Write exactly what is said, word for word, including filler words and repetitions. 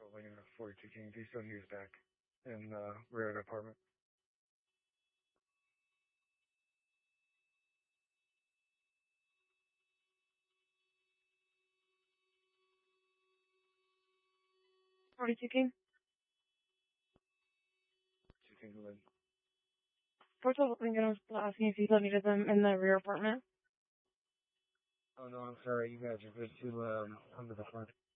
waiting for forty-two King. He said he was back in the rear of the apartment. forty-two King? forty-two King who lived. Portal Lincoln was asking if you still needed them in the rear apartment. Oh no, I'm sorry. You guys are good to um come to the front.